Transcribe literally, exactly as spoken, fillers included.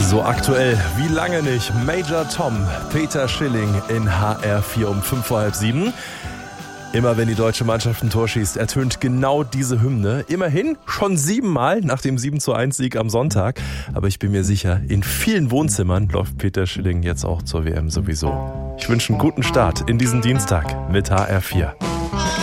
So aktuell wie lange nicht. Major Tom, Peter Schilling in H R vier um fünf vor halb sieben. Immer wenn die deutsche Mannschaft ein Tor schießt, ertönt genau diese Hymne. Immerhin schon siebenmal nach dem sieben zu eins Sieg am Sonntag. Aber ich bin mir sicher, in vielen Wohnzimmern läuft Peter Schilling jetzt auch zur W M sowieso. Ich wünsche einen guten Start in diesen Dienstag mit H R vier.